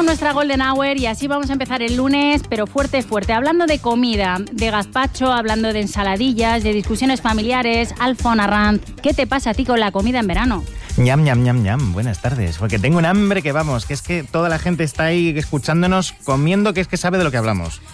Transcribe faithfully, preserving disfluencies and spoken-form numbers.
con nuestra Golden Hour y así vamos a empezar el lunes, pero fuerte, fuerte. Hablando de comida, de gazpacho, hablando de ensaladillas, de discusiones familiares. Alfon Arranz, ¿qué te pasa a ti con la comida en verano? Ñam, ñam, ñam, ñam. Buenas tardes. Porque tengo un hambre que vamos, que es que toda la gente está ahí escuchándonos, comiendo, que es que sabe de lo que hablamos.